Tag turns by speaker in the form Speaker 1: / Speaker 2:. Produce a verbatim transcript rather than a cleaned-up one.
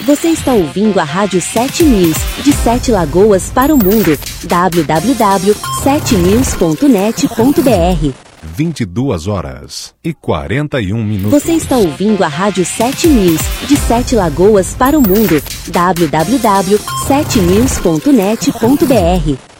Speaker 1: Você está ouvindo a Rádio sete News, de Sete Lagoas para o mundo. w w w ponto sete news ponto net ponto b r.
Speaker 2: vinte e duas horas e quarenta e um minutos.
Speaker 1: Você está ouvindo a Rádio sete News, de Sete Lagoas para o mundo. w w w ponto sete news ponto net ponto b r.